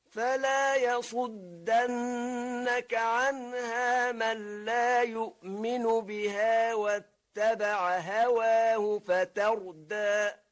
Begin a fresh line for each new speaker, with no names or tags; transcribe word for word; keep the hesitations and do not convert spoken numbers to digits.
فلا يصدنك عنها من لا يؤمن بها واتبع هواه فتردى